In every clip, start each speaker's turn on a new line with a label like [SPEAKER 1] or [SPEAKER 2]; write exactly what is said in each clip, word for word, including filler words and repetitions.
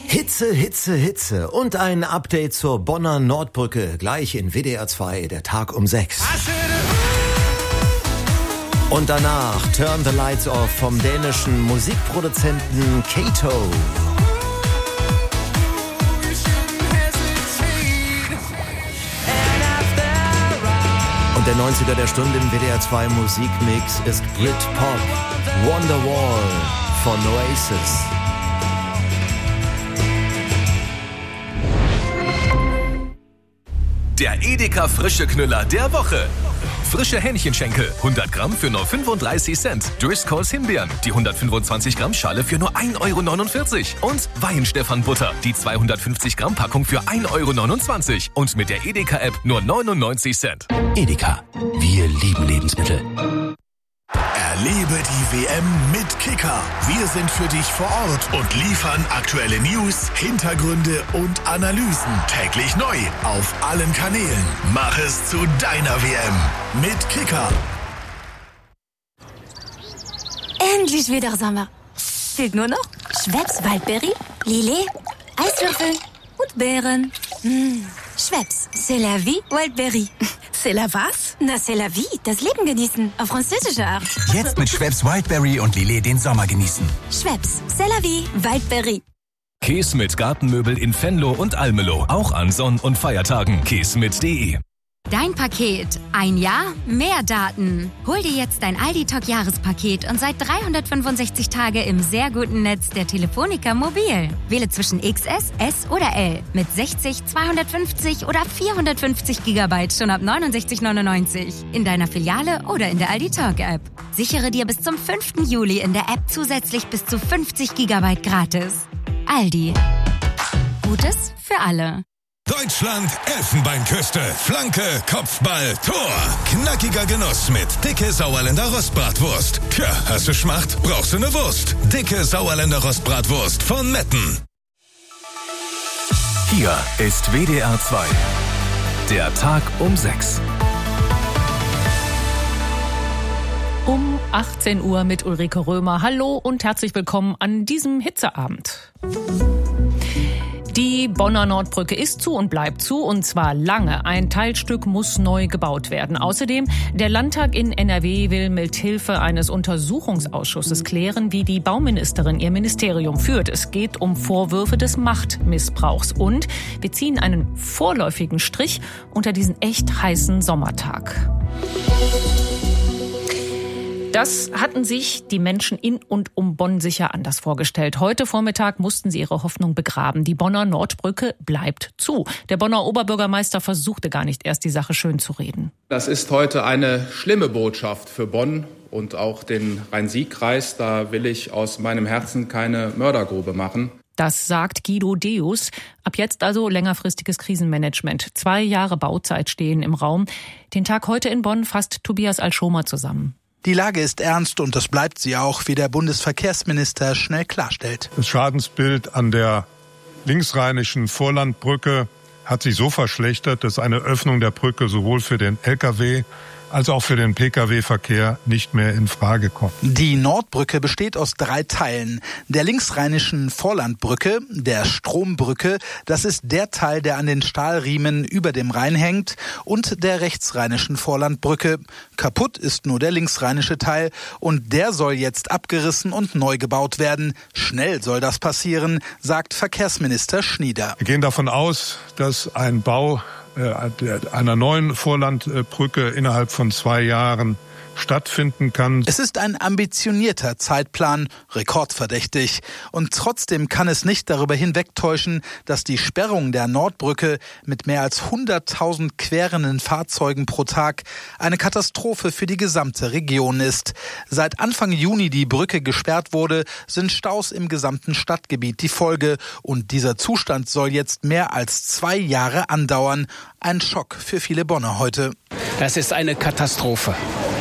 [SPEAKER 1] Hitze, Hitze, Hitze und ein Update zur Bonner Nordbrücke gleich in W D R zwei, der Tag um sechs. Und danach Turn the Lights Off vom dänischen Musikproduzenten Kato. Und der neunziger der Stunde im W D R zwei Musikmix ist Britpop, Wonderwall von Oasis.
[SPEAKER 2] Der Edeka Frische Knüller der Woche. Frische Hähnchenschenkel, hundert Gramm für nur fünfunddreißig Cent. Driscolls Himbeeren, die hundertfünfundzwanzig Gramm Schale für nur ein Euro neunundvierzig. Und Weihenstephan Butter, die zweihundertfünfzig Gramm Packung für ein Euro neunundzwanzig. Und mit der Edeka-App nur neunundneunzig Cent.
[SPEAKER 3] Edeka, wir lieben Lebensmittel.
[SPEAKER 4] Erlebe die W M mit Kicker. Wir sind für dich vor Ort und liefern aktuelle News, Hintergründe und Analysen. Täglich neu auf allen Kanälen. Mach es zu deiner W M mit Kicker.
[SPEAKER 5] Endlich wieder Sommer. Fehlt nur noch Schweppes Waldbeere, Lillet, Eiswürfel und Beeren. Mmh. Schweppes, c'est la vie, Wildberry.
[SPEAKER 6] C'est la was?
[SPEAKER 5] Na, c'est la vie, das Leben genießen, auf französische Art.
[SPEAKER 3] Jetzt mit Schweppes Wildberry und Lillet den Sommer genießen.
[SPEAKER 5] Schweppes, c'est la vie, Wildberry.
[SPEAKER 2] Käse mit Gartenmöbel in Venlo und Almelo, auch an Sonn- und Feiertagen. käse mit punkt de.
[SPEAKER 7] Dein Paket. Ein Jahr, mehr Daten. Hol dir jetzt dein Aldi Talk Jahrespaket und seit dreihundertfünfundsechzig Tage im sehr guten Netz der Telefonica Mobil. Wähle zwischen X S, S oder L mit sechzig, zweihundertfünfzig oder vierhundertfünfzig Gigabyte schon ab neunundsechzig neunundneunzig in deiner Filiale oder in der Aldi Talk App. Sichere dir bis zum fünften Juli in der App zusätzlich bis zu fünfzig Gigabyte gratis. Aldi. Gutes für alle.
[SPEAKER 8] Deutschland, Elfenbeinküste, Flanke, Kopfball, Tor. Knackiger Genuss mit dicke Sauerländer Rostbratwurst. Tja, hast du Schmacht? Brauchst du eine Wurst? Dicke Sauerländer Rostbratwurst von Metten.
[SPEAKER 2] Hier ist W D R zwei. Der Tag um sechs.
[SPEAKER 9] Um achtzehn Uhr mit Ulrike Römer. Hallo und herzlich willkommen an diesem Hitzeabend. Die Bonner Nordbrücke ist zu und bleibt zu, und zwar lange. Ein Teilstück muss neu gebaut werden. Außerdem, der Landtag in N R W will mit Hilfe eines Untersuchungsausschusses klären, wie die Bauministerin ihr Ministerium führt. Es geht um Vorwürfe des Machtmissbrauchs. Und wir ziehen einen vorläufigen Strich unter diesen echt heißen Sommertag. Das hatten sich die Menschen in und um Bonn sicher anders vorgestellt. Heute Vormittag mussten sie ihre Hoffnung begraben. Die Bonner Nordbrücke bleibt zu. Der Bonner Oberbürgermeister versuchte gar nicht erst, die Sache schön zu reden.
[SPEAKER 10] Das ist heute eine schlimme Botschaft für Bonn und auch den Rhein-Sieg-Kreis. Da will ich aus meinem Herzen keine Mördergrube machen.
[SPEAKER 9] Das sagt Guido Deus. Ab jetzt also längerfristiges Krisenmanagement. Zwei Jahre Bauzeit stehen im Raum. Den Tag heute in Bonn fasst Tobias Alschomer zusammen.
[SPEAKER 11] Die Lage ist ernst und das bleibt sie auch, wie der Bundesverkehrsminister schnell klarstellt.
[SPEAKER 12] Das Schadensbild an der linksrheinischen Vorlandbrücke hat sich so verschlechtert, dass eine Öffnung der Brücke sowohl für den L K W als auch für den P K W-Verkehr nicht mehr in Frage kommt.
[SPEAKER 11] Die Nordbrücke besteht aus drei Teilen. Der linksrheinischen Vorlandbrücke, der Strombrücke, das ist der Teil, der an den Stahlriemen über dem Rhein hängt, und der rechtsrheinischen Vorlandbrücke. Kaputt ist nur der linksrheinische Teil und der soll jetzt abgerissen und neu gebaut werden. Schnell soll das passieren, sagt Verkehrsminister Schnieder.
[SPEAKER 12] Wir gehen davon aus, dass ein Bau einer neuen Vorlandbrücke innerhalb von zwei Jahren stattfinden kann.
[SPEAKER 11] Es ist ein ambitionierter Zeitplan, rekordverdächtig. Und trotzdem kann es nicht darüber hinwegtäuschen, dass die Sperrung der Nordbrücke mit mehr als hunderttausend querenden Fahrzeugen pro Tag eine Katastrophe für die gesamte Region ist. Seit Anfang Juni die Brücke gesperrt wurde, sind Staus im gesamten Stadtgebiet die Folge. Und dieser Zustand soll jetzt mehr als zwei Jahre andauern. Ein Schock für viele Bonner heute.
[SPEAKER 13] Das ist eine Katastrophe.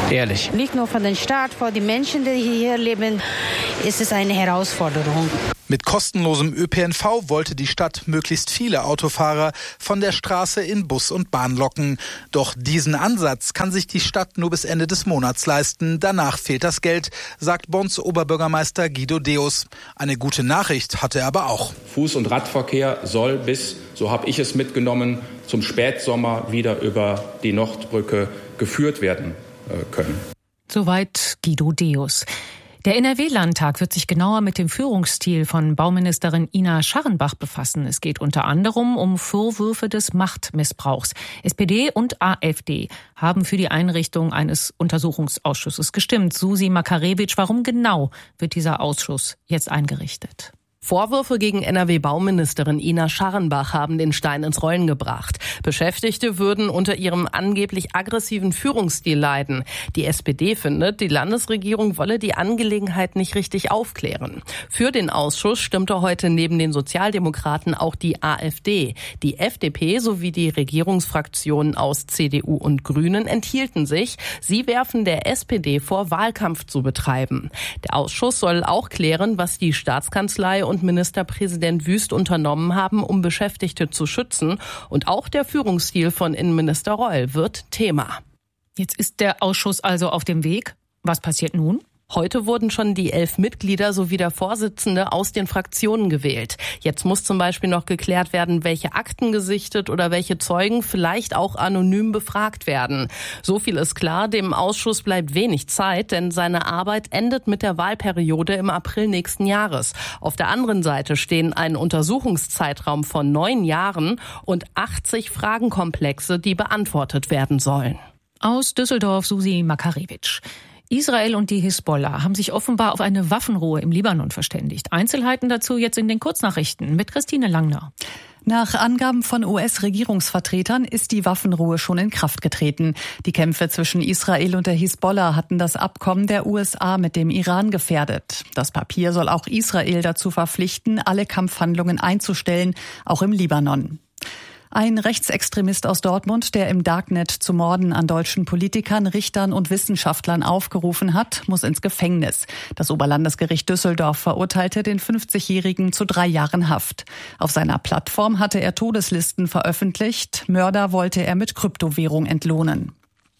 [SPEAKER 6] ehrlich.
[SPEAKER 13] Nicht nur für den Staat, für die Menschen, die hier leben, ist es eine Herausforderung.
[SPEAKER 11] Mit kostenlosem Ö P N V wollte die Stadt möglichst viele Autofahrer von der Straße in Bus und Bahn locken. Doch diesen Ansatz kann sich die Stadt nur bis Ende des Monats leisten. Danach fehlt das Geld, sagt Bonns Oberbürgermeister Guido Deus. Eine gute Nachricht hat er aber auch.
[SPEAKER 10] Fuß- und Radverkehr soll bis, so habe ich es mitgenommen, zum Spätsommer wieder über die Nordbrücke geführt werden können.
[SPEAKER 9] Soweit Guido Deus. Der N R W-Landtag wird sich genauer mit dem Führungsstil von Bauministerin Ina Scharrenbach befassen. Es geht unter anderem um Vorwürfe des Machtmissbrauchs. S P D und A f D haben für die Einrichtung eines Untersuchungsausschusses gestimmt. Susi Makarewitsch, warum genau wird dieser Ausschuss jetzt eingerichtet?
[SPEAKER 14] Vorwürfe gegen N R W-Bauministerin Ina Scharrenbach haben den Stein ins Rollen gebracht. Beschäftigte würden unter ihrem angeblich aggressiven Führungsstil leiden. Die S P D findet, die Landesregierung wolle die Angelegenheit nicht richtig aufklären. Für den Ausschuss stimmte heute neben den Sozialdemokraten auch die A f D. Die F D P sowie die Regierungsfraktionen aus C D U und Grünen enthielten sich. Sie werfen der S P D vor, Wahlkampf zu betreiben. Der Ausschuss soll auch klären, was die Staatskanzlei und Ministerpräsident Wüst unternommen haben, um Beschäftigte zu schützen. Und auch der Führungsstil von Innenminister Reul wird Thema.
[SPEAKER 9] Jetzt ist der Ausschuss also auf dem Weg. Was passiert nun?
[SPEAKER 14] Heute wurden schon die elf Mitglieder sowie der Vorsitzende aus den Fraktionen gewählt. Jetzt muss zum Beispiel noch geklärt werden, welche Akten gesichtet oder welche Zeugen vielleicht auch anonym befragt werden. So viel ist klar, dem Ausschuss bleibt wenig Zeit, denn seine Arbeit endet mit der Wahlperiode im April nächsten Jahres. Auf der anderen Seite stehen ein Untersuchungszeitraum von neun Jahren und achtzig Fragenkomplexe, die beantwortet werden sollen.
[SPEAKER 9] Aus Düsseldorf Susi Makarewitsch. Israel und die Hisbollah haben sich offenbar auf eine Waffenruhe im Libanon verständigt. Einzelheiten dazu jetzt in den Kurznachrichten mit Christine Langner.
[SPEAKER 15] Nach Angaben von U S-Regierungsvertretern ist die Waffenruhe schon in Kraft getreten. Die Kämpfe zwischen Israel und der Hisbollah hatten das Abkommen der U S A mit dem Iran gefährdet. Das Papier soll auch Israel dazu verpflichten, alle Kampfhandlungen einzustellen, auch im Libanon. Ein Rechtsextremist aus Dortmund, der im Darknet zu Morden an deutschen Politikern, Richtern und Wissenschaftlern aufgerufen hat, muss ins Gefängnis. Das Oberlandesgericht Düsseldorf verurteilte den fünfzigjährigen zu drei Jahren Haft. Auf seiner Plattform hatte er Todeslisten veröffentlicht. Mörder wollte er mit Kryptowährung entlohnen.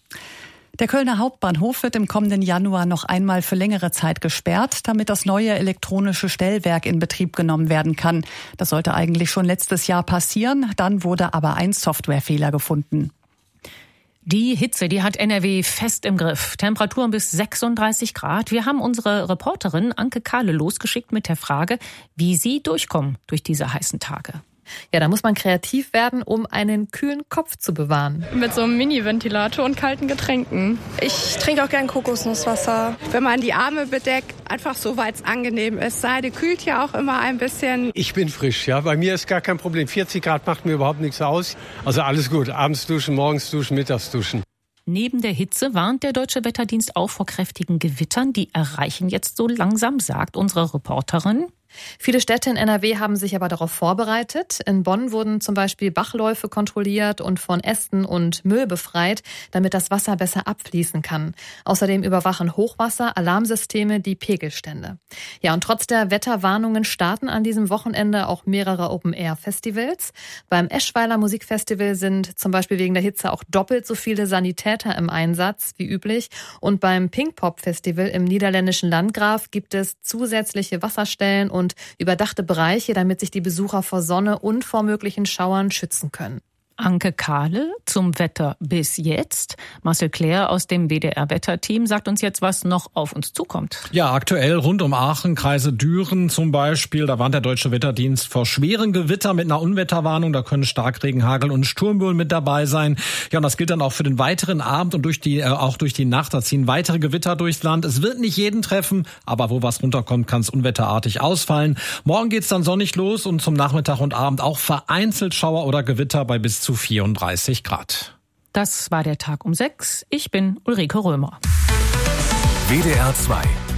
[SPEAKER 15] Der Kölner Hauptbahnhof wird im kommenden Januar noch einmal für längere Zeit gesperrt, damit das neue elektronische Stellwerk in Betrieb genommen werden kann. Das sollte eigentlich schon letztes Jahr passieren, dann wurde aber ein Softwarefehler gefunden.
[SPEAKER 9] Die Hitze, die hat N R W fest im Griff. Temperaturen bis sechsunddreißig Grad. Wir haben unsere Reporterin Anke Kahle losgeschickt mit der Frage, wie sie durchkommen durch diese heißen Tage.
[SPEAKER 16] Ja, da muss man kreativ werden, um einen kühlen Kopf zu bewahren.
[SPEAKER 17] Mit so einem Mini-Ventilator und kalten Getränken. Ich trinke auch gern Kokosnusswasser. Wenn man die Arme bedeckt, einfach so, weil es angenehm ist. Seide kühlt ja auch immer ein bisschen.
[SPEAKER 18] Ich bin frisch, ja. Bei mir ist gar kein Problem. vierzig Grad macht mir überhaupt nichts aus. Also alles gut. Abends duschen, morgens duschen, mittags duschen.
[SPEAKER 9] Neben der Hitze warnt der Deutsche Wetterdienst auch vor kräftigen Gewittern. Die erreichen jetzt so langsam, sagt unsere Reporterin.
[SPEAKER 16] Viele Städte in N R W haben sich aber darauf vorbereitet. In Bonn wurden zum Beispiel Bachläufe kontrolliert und von Ästen und Müll befreit, damit das Wasser besser abfließen kann. Außerdem überwachen Hochwasser-Alarmsysteme die Pegelstände. Ja, und trotz der Wetterwarnungen starten an diesem Wochenende auch mehrere Open-Air-Festivals. Beim Eschweiler Musikfestival sind zum Beispiel wegen der Hitze auch doppelt so viele Sanitäter im Einsatz wie üblich. Und beim Pinkpop-Festival im niederländischen Landgraf gibt es zusätzliche Wasserstellen und überdachte Bereiche, damit sich die Besucher vor Sonne und vor möglichen Schauern schützen können.
[SPEAKER 9] Anke Kahle zum Wetter bis jetzt. Marcel Claire aus dem W D R-Wetterteam sagt uns jetzt, was noch auf uns zukommt.
[SPEAKER 19] Ja, aktuell rund um Aachen, Kreise Düren zum Beispiel. Da warnt der Deutsche Wetterdienst vor schweren Gewitter mit einer Unwetterwarnung. Da können Starkregen, Hagel und Sturmböen mit dabei sein. Ja, und das gilt dann auch für den weiteren Abend und durch die, äh, auch durch die Nacht. Da ziehen weitere Gewitter durchs Land. Es wird nicht jeden treffen, aber wo was runterkommt, kann es unwetterartig ausfallen. Morgen geht's dann sonnig los und zum Nachmittag und Abend auch vereinzelt Schauer oder Gewitter bei bis zu zu vierunddreißig Grad.
[SPEAKER 9] Das war der Tag um sechs. Ich bin Ulrike Römer.
[SPEAKER 2] W D R zwei.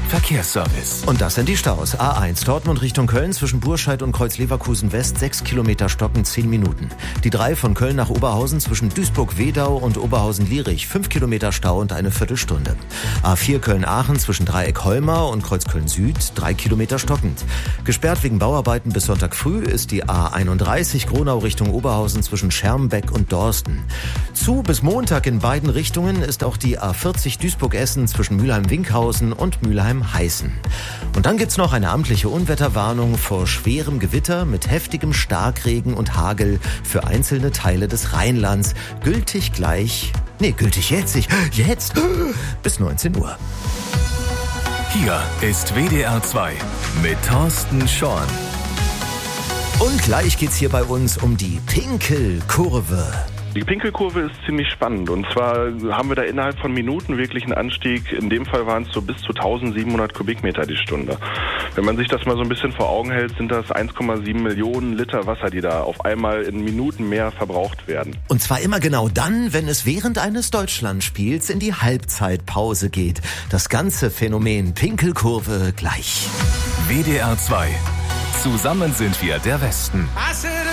[SPEAKER 2] Verkehrsservice.
[SPEAKER 1] Und das sind die Staus. A eins Dortmund Richtung Köln zwischen Burscheid und Kreuz-Leverkusen West sechs Kilometer stocken, zehn Minuten. Die drei von Köln nach Oberhausen zwischen Duisburg-Wedau und Oberhausen-Lierich fünf Kilometer Stau und eine Viertelstunde. A vier Köln-Aachen zwischen Dreieck-Holmer und Kreuzköln Süd drei Kilometer stockend. Gesperrt wegen Bauarbeiten bis Sonntag früh ist die A einunddreißig Gronau Richtung Oberhausen zwischen Schermbeck und Dorsten. Zu bis Montag in beiden Richtungen ist auch die A vierzig Duisburg-Essen zwischen Mülheim-Winkhausen und Mülheim-Heißen. Und dann gibt's noch eine amtliche Unwetterwarnung vor schwerem Gewitter mit heftigem Starkregen und Hagel für einzelne Teile des Rheinlands. Gültig gleich, nee, gültig jetzt, jetzt, bis neunzehn Uhr.
[SPEAKER 2] Hier ist W D R zwei mit Thorsten Schorn.
[SPEAKER 1] Und gleich geht's hier bei uns um die Pinkelkurve.
[SPEAKER 6] Die Pinkelkurve ist ziemlich spannend und zwar haben wir da innerhalb von Minuten wirklich einen Anstieg. In dem Fall waren es so bis zu eintausendsiebenhundert Kubikmeter die Stunde. Wenn man sich das mal so ein bisschen vor Augen hält, sind das eins Komma sieben Millionen Liter Wasser, die da auf einmal in Minuten mehr verbraucht werden.
[SPEAKER 1] Und zwar immer genau dann, wenn es während eines Deutschlandspiels in die Halbzeitpause geht. Das ganze Phänomen Pinkelkurve gleich.
[SPEAKER 2] W D R zwei. Zusammen sind wir der Westen.